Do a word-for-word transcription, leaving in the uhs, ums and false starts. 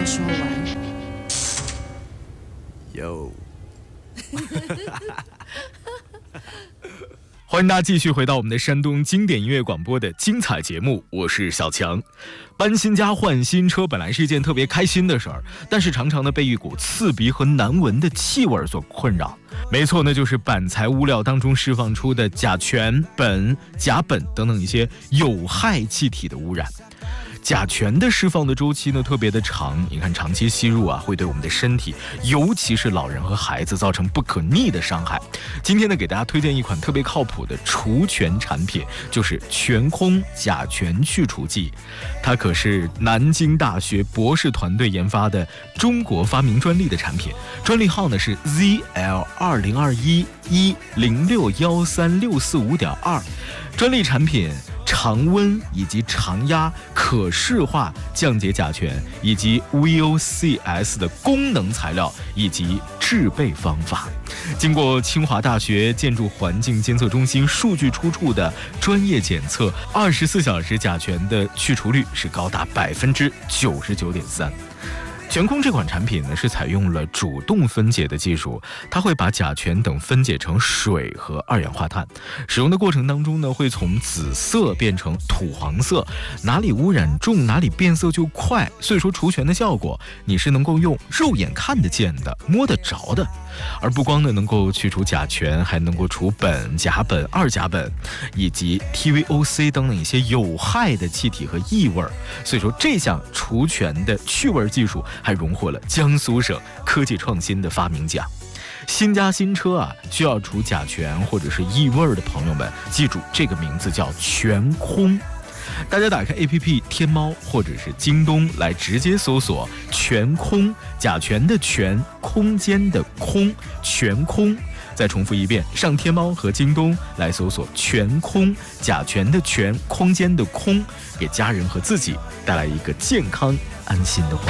的时候玩。 有。欢迎大家继续回到我们的山东经典音乐广播的精彩节目，我是小强。搬新家换新车本来是一件特别开心的事儿，但是常常呢被一股刺鼻和难闻的气味所困扰。没错，那就是板材物料当中释放出的甲醛、苯、甲苯等等一些有害气体的污染。甲醛的释放的周期呢特别的长，你看长期吸入啊，会对我们的身体，尤其是老人和孩子造成不可逆的伤害。今天呢，给大家推荐一款特别靠谱的除醛产品，就是全空甲醛去除剂。它可是南京大学博士团队研发的中国发明专利的产品，专利号呢是 Z L 二零二一一零六一三六四五点二，专利产品。常温以及常压可视化降解甲醛，以及 V O C S 的功能材料以及制备方法，经过清华大学建筑环境监测中心数据出处的专业检测，二十四小时甲醛的去除率是高达百分之九十九点三。全空这款产品呢是采用了主动分解的技术，它会把甲醛等分解成水和二氧化碳，使用的过程当中呢会从紫色变成土黄色，哪里污染重哪里变色就快，所以说除醛的效果你是能够用肉眼看得见的摸得着的，而不光呢能够去除甲醛，还能够除苯、甲苯、二甲苯以及 T V O C 等等一些有害的气体和异味，所以说这项除醛的去味技术还荣获了江苏省科技创新的发明奖。新家新车啊，需要除甲醛或者是异味的朋友们，记住这个名字叫全空。大家打开 A P P 天猫或者是京东来直接搜索全空，甲醛的醛，空间的空，全空。再重复一遍，上天猫和京东来搜索全空，甲醛的醛，空间的空，给家人和自己带来一个健康安心的环